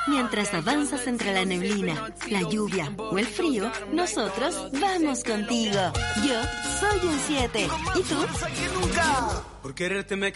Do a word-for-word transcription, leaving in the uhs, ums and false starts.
Mientras avanzas entre la neblina, la lluvia o el frío, nosotros vamos contigo. Yo soy un siete. ¿Y tú? Por quererte me